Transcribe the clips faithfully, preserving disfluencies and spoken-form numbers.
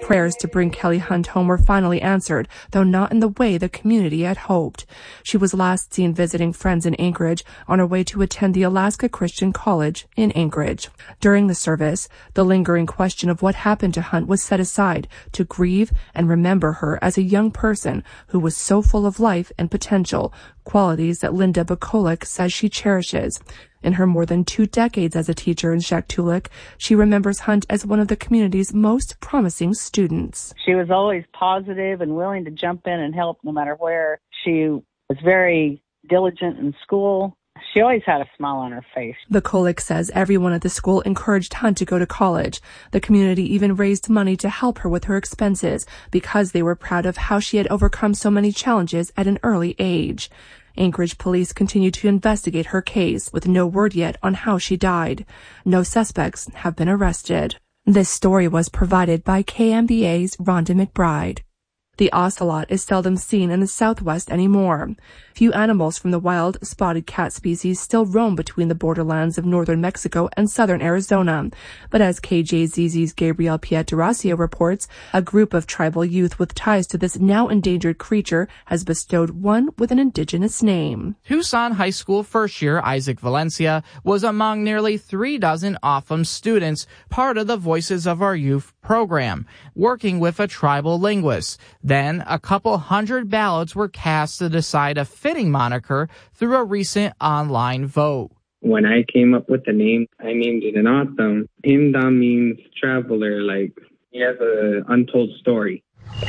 Prayers to bring Kelly Hunt home were finally answered, though not in the way the community had hoped. She was last seen visiting friends in Anchorage on her way to attend the Alaska Christian College in Anchorage. During the service, the lingering question of what happened to Hunt was set aside to grieve and remember her as a young person who was so full of life and potential, qualities that Linda Bukolik says she cherishes. In her more than two decades as a teacher in Shaktoolik, she remembers Hunt as one of the community's most promising students. She was always positive and willing to jump in and help no matter where. She was very diligent in school. She always had a smile on her face. Bukolik says everyone at the school encouraged Hunt to go to college. The community even raised money to help her with her expenses because they were proud of how she had overcome so many challenges at an early age. Anchorage police continue to investigate her case, with no word yet on how she died. No suspects have been arrested. This story was provided by K M B A's Rhonda McBride. The ocelot is seldom seen in the Southwest anymore. Few animals from the wild spotted cat species still roam between the borderlands of northern Mexico and southern Arizona. But as K J Z Z's Gabriel Pietrasio reports, a group of tribal youth with ties to this now endangered creature has bestowed one with an indigenous name. Tucson High School first-year Isaac Valencia was among nearly three dozen O F M students, part of the Voices of Our Youth program, working with a tribal linguist. Then, a couple hundred ballots were cast to decide a fitting moniker through a recent online vote. When I came up with the name, I named it an awesome. Himdam means traveler, like he has an untold story.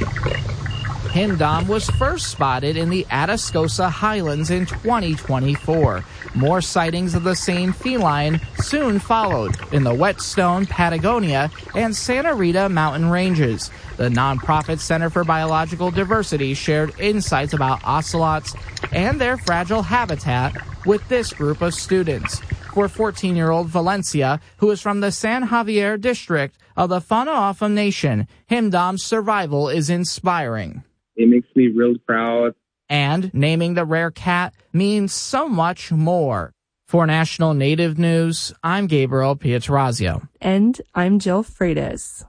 Himdam was first spotted in the Atascosa Highlands in twenty twenty-four. More sightings of the same feline soon followed in the Whetstone, Patagonia, and Santa Rita mountain ranges. The nonprofit Center for Biological Diversity shared insights about ocelots and their fragile habitat with this group of students. For fourteen-year-old Valencia, who is from the San Javier district of the Fana-Ofam Nation, Himdam's survival is inspiring. It makes me real proud. And naming the rare cat means so much more. For National Native News, I'm Gabriel Pietrasio. And I'm Jill Freitas.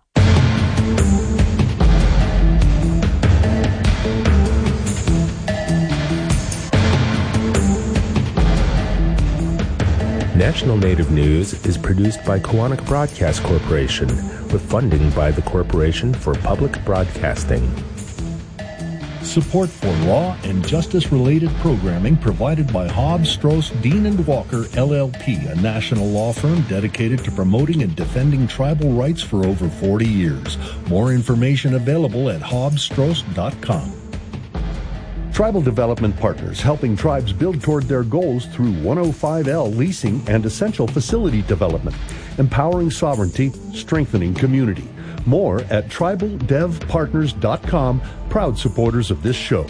National Native News is produced by Koahnic Broadcast Corporation with funding by the Corporation for Public Broadcasting. Support for law and justice-related programming provided by Hobbs, Strauss, Dean and Walker, L L P, a national law firm dedicated to promoting and defending tribal rights for over forty years. More information available at hobbs strauss dot com. Tribal Development Partners, helping tribes build toward their goals through one oh five L leasing and essential facility development, empowering sovereignty, strengthening community. More at tribal dev partners dot com, proud supporters of this show.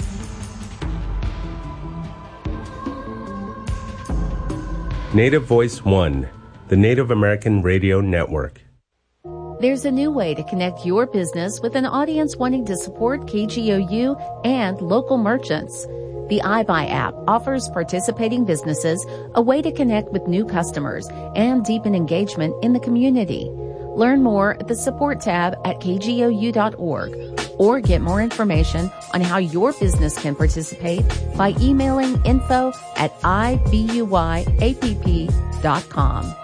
Native Voice One, the Native American Radio Network. There's a new way to connect your business with an audience wanting to support K G O U and local merchants. The iBuy app offers participating businesses a way to connect with new customers and deepen engagement in the community. Learn more at the support tab at k g o u dot org or get more information on how your business can participate by emailing info at i b u y a p p dot com.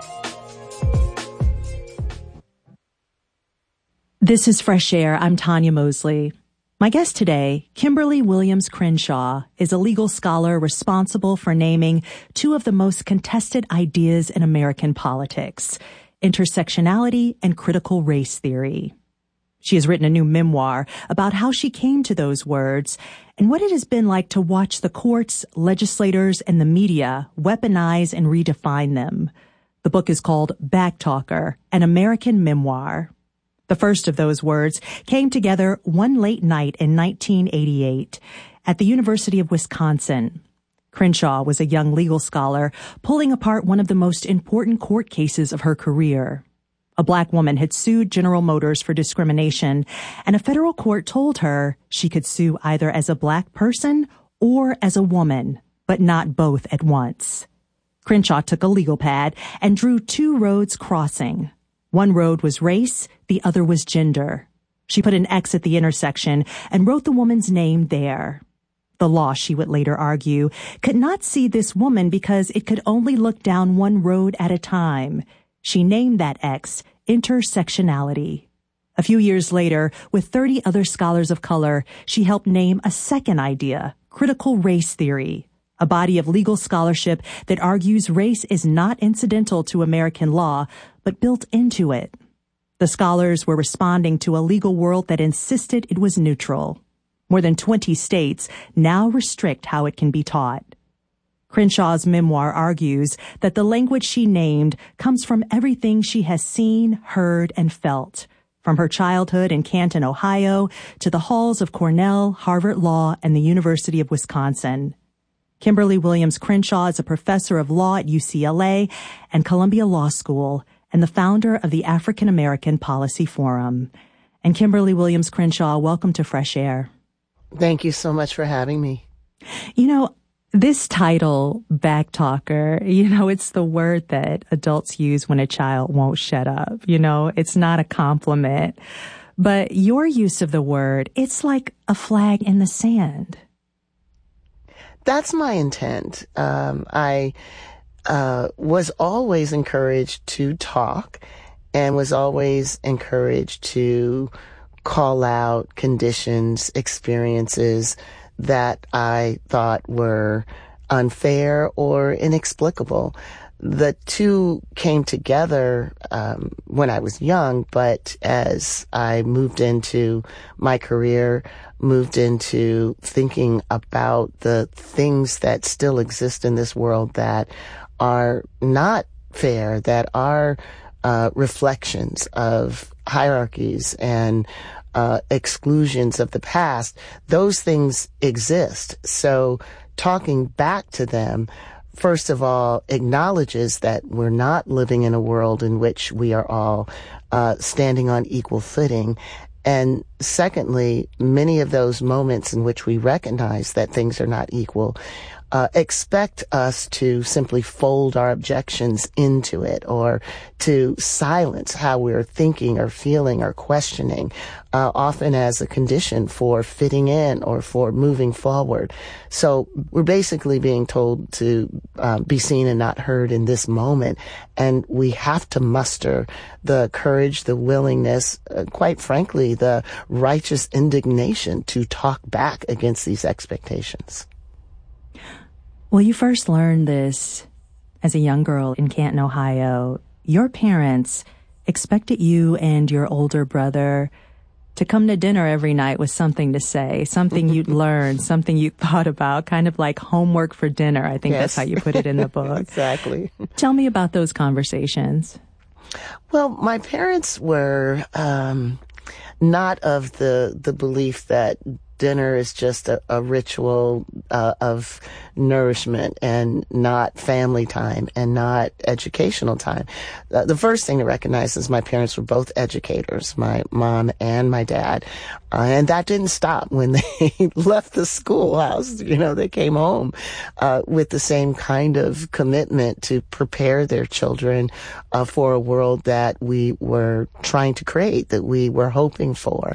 This is Fresh Air. I'm Tanya Mosley. My guest today, Kimberly Williams Crenshaw, is a legal scholar responsible for naming two of the most contested ideas in American politics: intersectionality and critical race theory. She has written a new memoir about how she came to those words and what it has been like to watch the courts, legislators, and the media weaponize and redefine them. The book is called Backtalker, an American Memoir. The first of those words came together one late night in nineteen eighty-eight at the University of Wisconsin. Crenshaw was a young legal scholar pulling apart one of the most important court cases of her career. A black woman had sued General Motors for discrimination, and a federal court told her she could sue either as a black person or as a woman, but not both at once. Crenshaw took a legal pad and drew two roads crossing. One road was race, the other was gender. She put an X at the intersection and wrote the woman's name there. The law, she would later argue, could not see this woman because it could only look down one road at a time. She named that X intersectionality. A few years later, with thirty other scholars of color, she helped name a second idea, critical race theory, a body of legal scholarship that argues race is not incidental to American law, but built into it. The scholars were responding to a legal world that insisted it was neutral. More than twenty states now restrict how it can be taught. Crenshaw's memoir argues that the language she named comes from everything she has seen, heard, and felt, from her childhood in Canton, Ohio, to the halls of Cornell, Harvard Law, and the University of Wisconsin. Kimberly Williams Crenshaw is a professor of law at U C L A and Columbia Law School, and the founder of the African American Policy Forum. And Kimberly Williams Crenshaw, welcome to Fresh Air. Thank you so much for having me. You know, this title, backtalker, you know, it's the word that adults use when a child won't shut up. You know, it's not a compliment. But your use of the word, it's like a flag in the sand. That's my intent. Um, I uh, was always encouraged to talk and was always encouraged to call out conditions, experiences that I thought were unfair or inexplicable. The two came together um, when I was young, but as I moved into my career, moved into thinking about the things that still exist in this world that are not fair, that are uh, reflections of hierarchies and uh, exclusions of the past, those things exist. So talking back to them, first of all, acknowledges that we're not living in a world in which we are all uh, standing on equal footing. And secondly, many of those moments in which we recognize that things are not equal uh, expect us to simply fold our objections into it or to silence how we're thinking or feeling or questioning, uh, often as a condition for fitting in or for moving forward. So we're basically being told to uh, be seen and not heard in this moment. And we have to muster the courage, the willingness, uh, quite frankly, the righteous indignation to talk back against these expectations. Well, you first learned this as a young girl in Canton, Ohio. Your parents expected you and your older brother to come to dinner every night with something to say, something you'd learned, something you thought about, kind of like homework for dinner. I think yes. That's how you put it in the book. Exactly. Tell me about those conversations. Well, my parents were um, not of the the belief that dinner is just a, a ritual uh, of nourishment and not family time and not educational time. Uh, the first thing to recognize is my parents were both educators, my mom and my dad. Uh, and that didn't stop when they left the schoolhouse. You know, they came home uh, with the same kind of commitment to prepare their children uh, for a world that we were trying to create, that we were hoping for.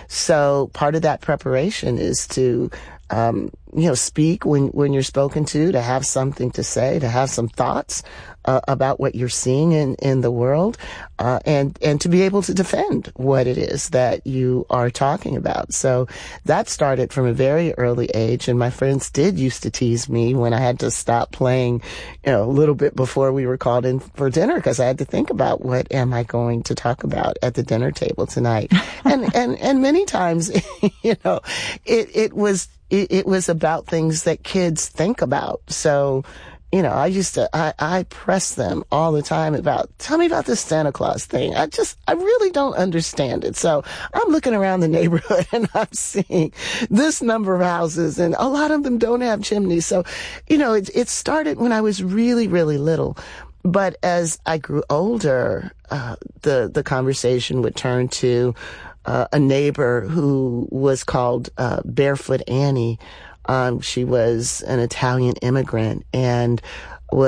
So part of that preparation is to um, you know, speak when, when you're spoken to, to have something to say, to have some thoughts uh, about what you're seeing in, in the world, uh, and, and to be able to defend what it is that you are talking about. So that started from a very early age, and my friends did used to tease me when I had to stop playing, you know, a little bit before we were called in for dinner, because I had to think about what am I going to talk about at the dinner table tonight. and, and, and many times, you know, it, it was, it, it was about things that kids think about. So, you know, I used to, I, I press them all the time about, tell me about this Santa Claus thing. I just, I really don't understand it. So I'm looking around the neighborhood and I'm seeing this number of houses, and a lot of them don't have chimneys. So, you know, it, it started when I was really, really little. But as I grew older, uh, the, the conversation would turn to uh, a neighbor who was called uh, Barefoot Annie. Um, she was an Italian immigrant and was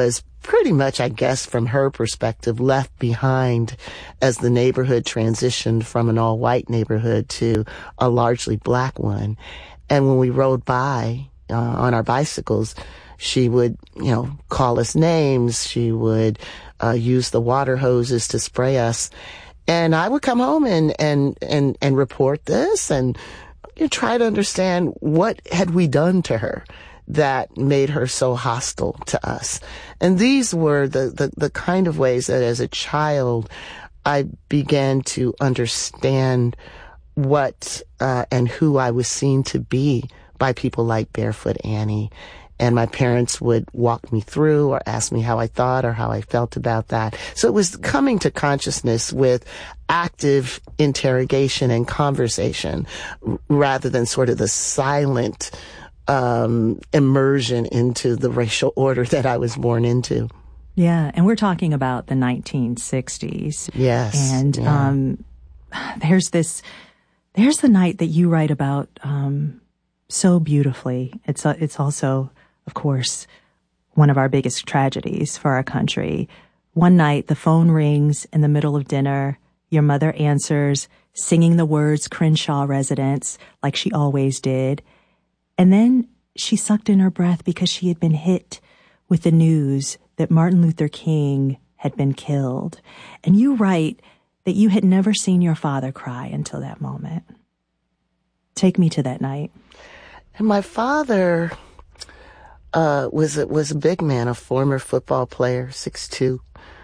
pretty much, I guess, from her perspective, left behind as the neighborhood transitioned from an all-white neighborhood to a largely black one. And when we rode by uh, on our bicycles, she would, you know, call us names. She would uh, use the water hoses to spray us. And I would come home and, and, and, and report this and you know, try to understand what had we done to her that made her so hostile to us. And these were the, the, the kind of ways that as a child, I began to understand what uh, and who I was seen to be by people like Barefoot Annie. And my parents would walk me through or ask me how I thought or how I felt about that. So it was coming to consciousness with active interrogation and conversation r- rather than sort of the silent um, immersion into the racial order that I was born into. Yeah, and we're talking about the nineteen sixties. Yes. And yeah. um, there's this, there's the night that you write about um, so beautifully. It's uh, it's also, of course, one of our biggest tragedies for our country. One night, the phone rings in the middle of dinner. Your mother answers, singing the words Crenshaw residence, like she always did. And then she sucked in her breath because she had been hit with the news that Martin Luther King had been killed. And you write that you had never seen your father cry until that moment. Take me to that night. And my father uh, was a, was a big man, a former football player, six two,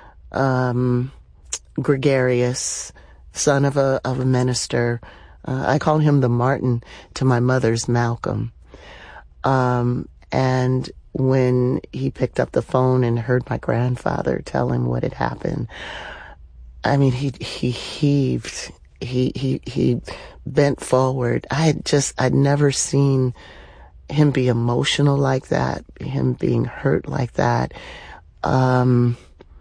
um, gregarious, son of a of a minister. Uh, I call him the Martin to my mother's Malcolm. Um, and when he picked up the phone and heard my grandfather tell him what had happened, I mean, he he heaved. He he he bent forward. I had just I'd never seen him be emotional like that, him being hurt like that. Um,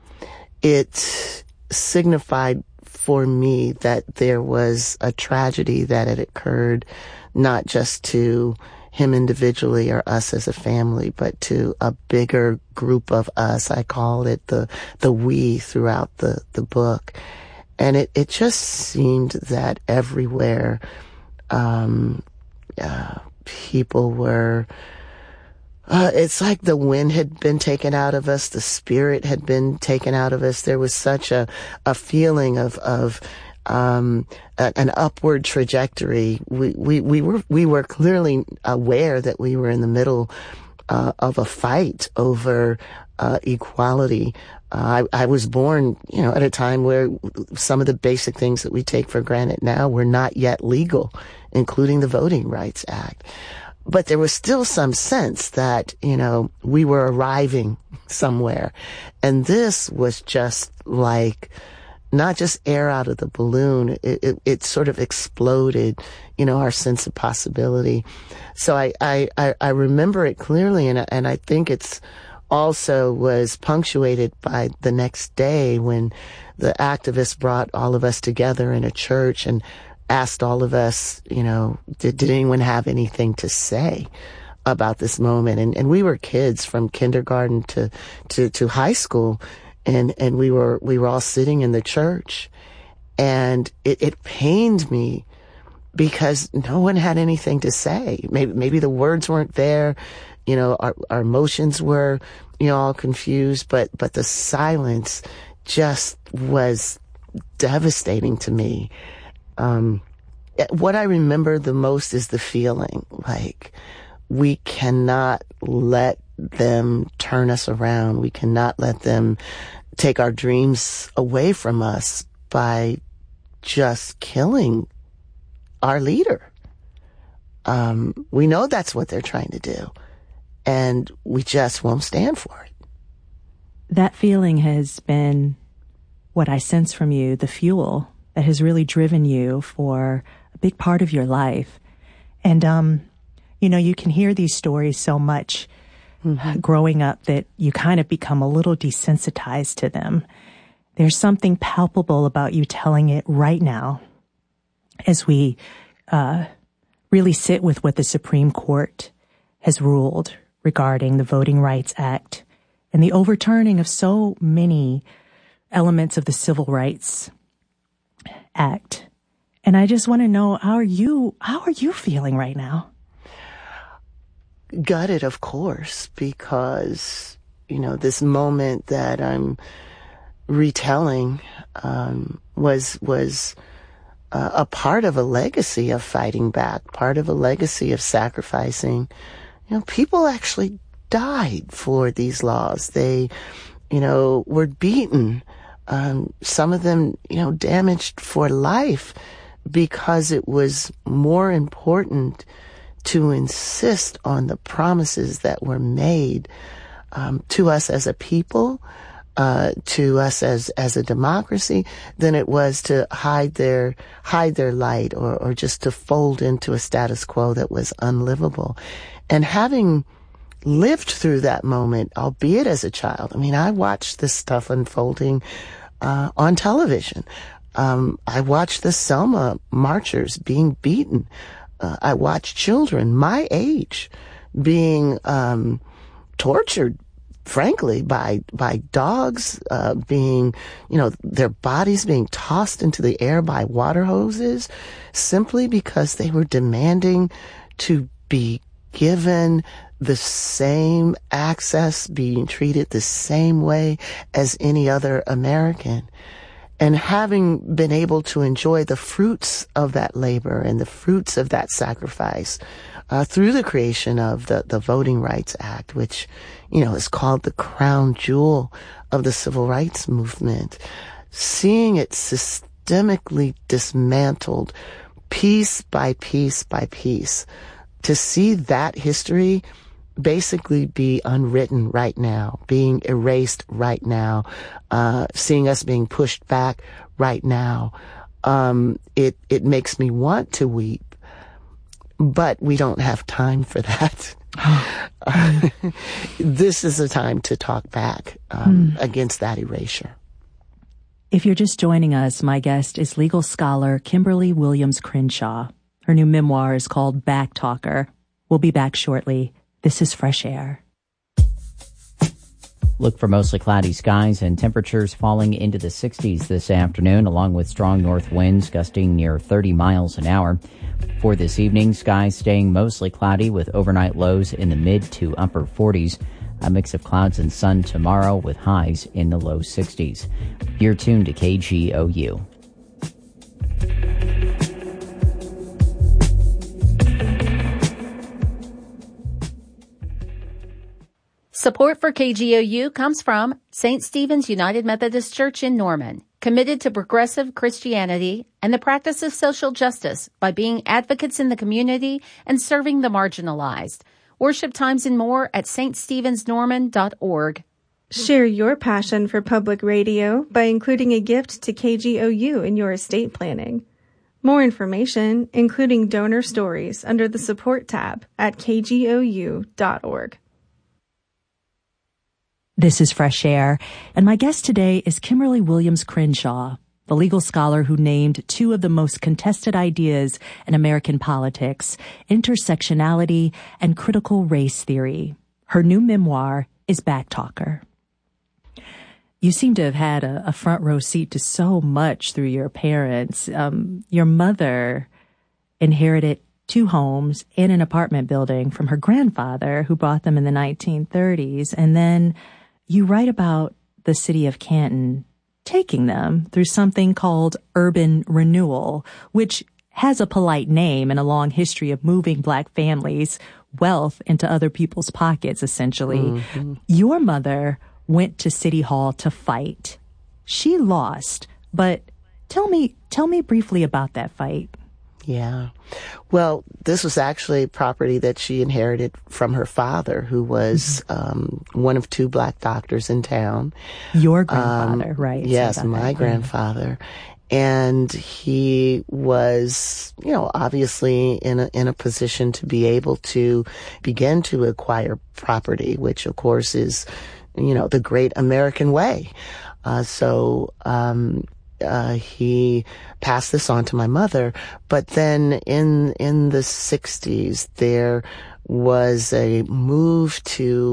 it signified for me that there was a tragedy that had occurred, not just to him individually or us as a family, but to a bigger group of us. I called it the the we throughout the, the book. And it, it just seemed that everywhere um, uh, people were, uh, it's like the wind had been taken out of us, the spirit had been taken out of us. There was such a, a feeling of, of um, a, an upward trajectory. We, we, we were, we were clearly aware that we were in the middle uh, of a fight over uh, equality. Uh, I, I was born, you know, at a time where some of the basic things that we take for granted now were not yet legal, including the Voting Rights Act. But there was still some sense that, you know, we were arriving somewhere. And this was just like, not just air out of the balloon, it, it, it sort of exploded, you know, our sense of possibility. So I, I, I, I remember it clearly, and, and I think it's also was punctuated by the next day when the activists brought all of us together in a church and asked all of us, you know, did, did anyone have anything to say about this moment? And, and we were kids from kindergarten to, to, to high school. And, and we were, we were all sitting in the church, and it, it pained me because no one had anything to say. Maybe, maybe the words weren't there. You know, our, our emotions were, you know, all confused, but, but the silence just was devastating to me. Um, what I remember the most is the feeling like we cannot let them turn us around. We cannot let them take our dreams away from us by just killing our leader. Um, we know that's what they're trying to do, and we just won't stand for it. That feeling has been what I sense from you, the fuel that has really driven you for a big part of your life. And, um, you know, you can hear these stories so much mm-hmm. growing up that you kind of become a little desensitized to them. There's something palpable about you telling it right now as we uh, really sit with what the Supreme Court has ruled regarding the Voting Rights Act and the overturning of so many elements of the Civil Rights Act. And I just want to know, how are you, how are you feeling right now? Gutted, of course, because, you know, this moment that I'm retelling um, was was uh, a part of a legacy of fighting back, part of a legacy of sacrificing. You know, people actually died for these laws. They, you know, were beaten. Um, some of them, you know, damaged for life because it was more important to insist on the promises that were made um, to us as a people, uh, to us as, as a democracy, than it was to hide their, hide their light or, or just to fold into a status quo that was unlivable. And having lived through that moment, albeit as a child, I mean, I watched this stuff unfolding uh, on television. Um, I watched the Selma marchers being beaten. Uh, I watched children my age being um, tortured, frankly, by by dogs, uh, being, you know, their bodies being tossed into the air by water hoses, simply because they were demanding to be given the same access, being treated the same way as any other American. And having been able to enjoy the fruits of that labor and the fruits of that sacrifice uh, through the creation of the, the Voting Rights Act, which, you know, is called the crown jewel of the civil rights movement, seeing it systemically dismantled piece by piece by piece, to see that history basically be unwritten right now, being erased right now, uh, seeing us being pushed back right now. Um, it, it makes me want to weep, but we don't have time for that. uh, this is a time to talk back um, mm. against that erasure. If you're just joining us, my guest is legal scholar Kimberly Williams Crenshaw. Her new memoir is called Backtalker. We'll be back shortly. This is Fresh Air. Look for mostly cloudy skies and temperatures falling into the sixties this afternoon, along with strong north winds gusting near thirty miles an hour. For this evening, skies staying mostly cloudy with overnight lows in the mid to upper forties. A mix of clouds and sun tomorrow with highs in the low sixties. You're tuned to K G O U. Support for K G O U comes from Saint Stephen's United Methodist Church in Norman, committed to progressive Christianity and the practice of social justice by being advocates in the community and serving the marginalized. Worship times and more at s t stephens norman dot org. Share your passion for public radio by including a gift to K G O U in your estate planning. More information, including donor stories, under the Support tab at k g o u dot org. This is Fresh Air, and my guest today is Kimberly Williams Crenshaw, the legal scholar who named two of the most contested ideas in American politics, intersectionality and critical race theory. Her new memoir is Backtalker. You seem to have had a, a front row seat to so much through your parents. Um, your mother inherited two homes in an apartment building from her grandfather, who bought them in the nineteen thirties, and then you write about the city of Canton taking them through something called urban renewal, which has a polite name and a long history of moving Black families' wealth into other people's pockets, essentially. Mm-hmm. Your mother went to City Hall to fight. She lost, but tell me, tell me briefly about that fight. Yeah. Well, this was actually property that she inherited from her father, who was mm-hmm. um, one of two Black doctors in town. Your grandfather, um, right? Yes, my that. grandfather. And he was, you know, obviously in a, in a position to be able to begin to acquire property, which of course is, you know, the great American way. Uh, so, um, Uh, he passed this on to my mother, but then in in the sixties there was a move to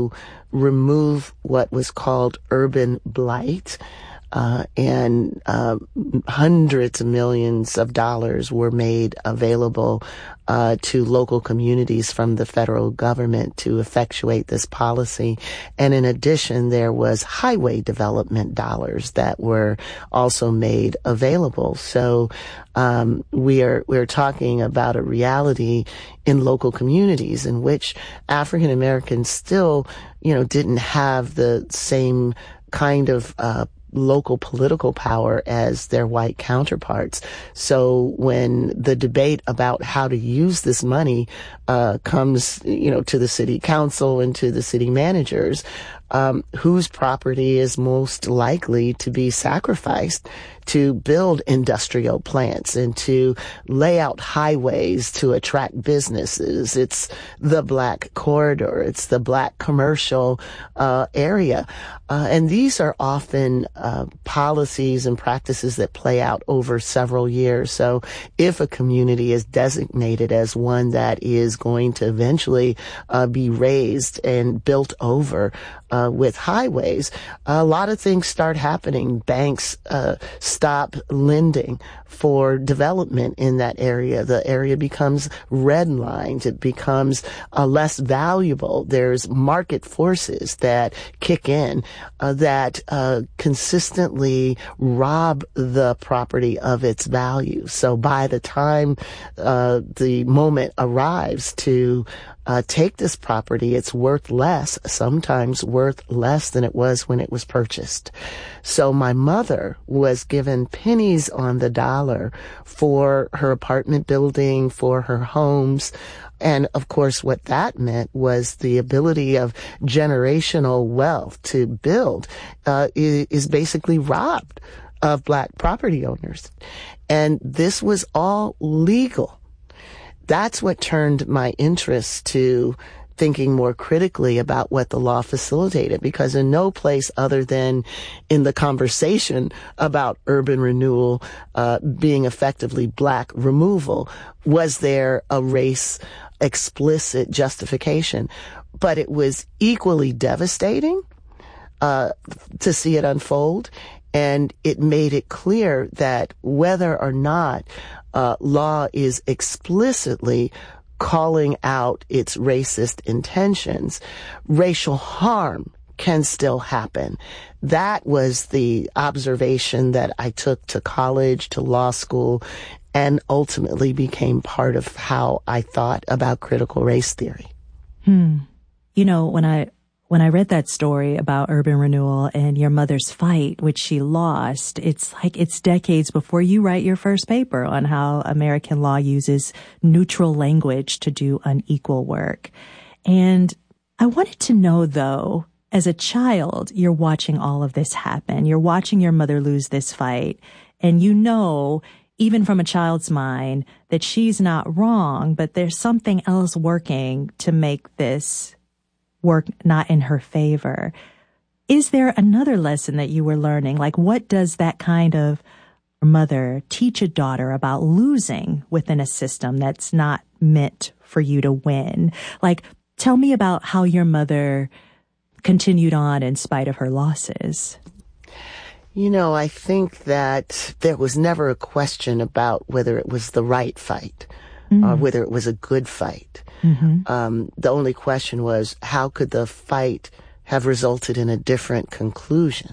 remove what was called urban blight. Uh, and uh, hundreds of millions of dollars were made available uh, to local communities from the federal government to effectuate this policy. And in addition, there was highway development dollars that were also made available. So um, we are we're talking about a reality in local communities in which African Americans still, you know, didn't have the same kind of uh local political power as their white counterparts. So when the debate about how to use this money uh comes, you know, to the city council and to the city managers, um whose property is most likely to be sacrificed to build industrial plants and to lay out highways to attract businesses? It's the Black corridor. It's the Black commercial uh, area. Uh, and these are often uh, policies and practices that play out over several years. So if a community is designated as one that is going to eventually uh, be raised and built over uh, with highways, a lot of things start happening. Banks uh, stop lending for development in that area. The area becomes redlined. It becomes uh, less valuable. There's market forces that kick in uh, that uh, consistently rob the property of its value. So by the time uh, the moment arrives to Uh, take this property, it's worth less, sometimes worth less than it was when it was purchased. So my mother was given pennies on the dollar for her apartment building, for her homes. And of course, what that meant was the ability of generational wealth to build uh, is, is basically robbed of Black property owners. And this was all legal. That's what turned my interest to thinking more critically about what the law facilitated, because in no place other than in the conversation about urban renewal uh, being effectively Black removal was there a race explicit justification. But it was equally devastating uh, to see it unfold, and it made it clear that whether or not Uh, law is explicitly calling out its racist intentions, racial harm can still happen. That was the observation that I took to college, to law school, and ultimately became part of how I thought about critical race theory. Hmm. You know, when I When I read that story about urban renewal and your mother's fight, which she lost, it's like it's decades before you write your first paper on how American law uses neutral language to do unequal work. And I wanted to know, though, as a child, you're watching all of this happen. You're watching your mother lose this fight, and you know, even from a child's mind, that she's not wrong, but there's something else working to make this work not in her favor. Is there another lesson that you were learning? Like, what does that kind of mother teach a daughter about losing within a system that's not meant for you to win? Like, tell me about how your mother continued on in spite of her losses. You know, I think that there was never a question about whether it was the right fight mm. or whether it was a good fight. Mm-hmm. Um, the only question was, how could the fight have resulted in a different conclusion?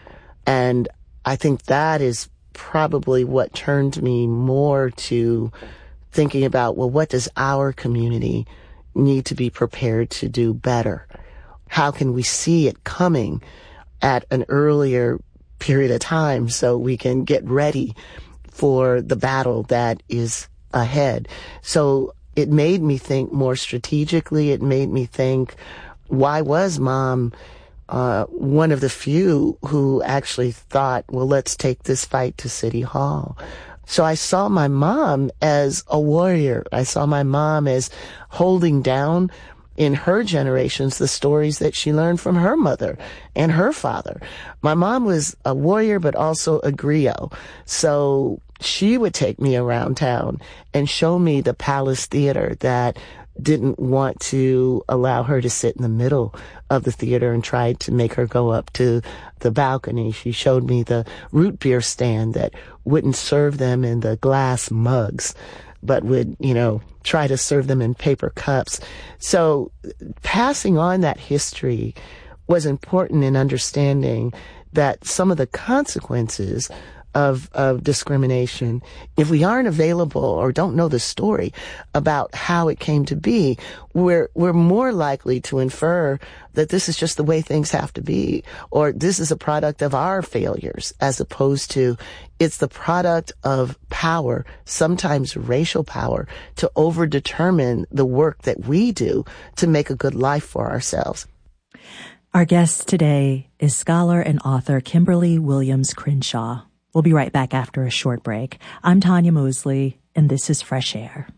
And I think that is probably what turned me more to thinking about, well, what does our community need to be prepared to do better? How can we see it coming at an earlier period of time so we can get ready for the battle that is ahead? So it made me think more strategically. It made me think, why was Mom uh, one of the few who actually thought, well, let's take this fight to City Hall? So I saw my mom as a warrior. I saw my mom as holding down in her generations the stories that she learned from her mother and her father. My mom was a warrior, but also a griot. So she would take me around town and show me the Palace Theater that didn't want to allow her to sit in the middle of the theater and tried to make her go up to the balcony. She showed me the root beer stand that wouldn't serve them in the glass mugs, but would, you know, try to serve them in paper cups. So passing on that history was important in understanding that some of the consequences of, of discrimination, if we aren't available or don't know the story about how it came to be, we're, we're more likely to infer that this is just the way things have to be, or this is a product of our failures, as opposed to it's the product of power, sometimes racial power, to overdetermine the work that we do to make a good life for ourselves. Our guest today is scholar and author Kimberly Williams Crenshaw. We'll be right back after a short break. I'm Tanya Mosley, and this is Fresh Air.